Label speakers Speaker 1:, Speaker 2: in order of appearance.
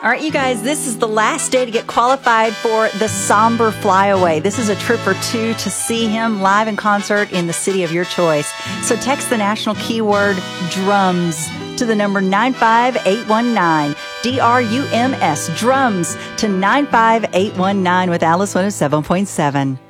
Speaker 1: All right, you guys, this is the last day to get qualified for the Somber Flyaway. This is a trip for two to see him live in concert in the city of your choice. So text the national keyword drums to the number 95819, DRUMS, drums to 95819 with Alice 107.7.